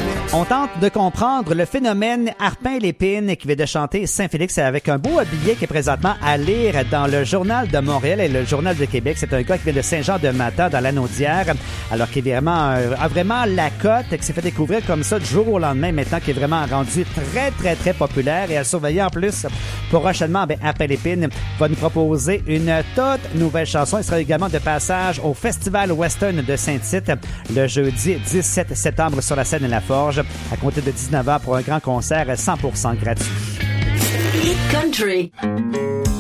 On tente de comprendre le phénomène Harpin-Lépine qui vient de chanter Saint-Félix avec un beau billet qui est présentement à lire dans le Journal de Montréal et le Journal de Québec. C'est un gars qui vient de Saint-Jean-de-Mata dans l'Anaudière, alors qu'il est vraiment, a vraiment la cote, qui s'est fait découvrir comme ça du jour au lendemain maintenant, qui est vraiment rendu très, très, très populaire et à surveiller en plus. Prochainement, Harpin-Lépine va nous proposer une toute nouvelle chanson. Il sera également de passage au Festival Western de Saint-Tite le jeudi 17 septembre sur la scène de la Forge à compter de 19h pour un grand concert 100% gratuit. Hit Country.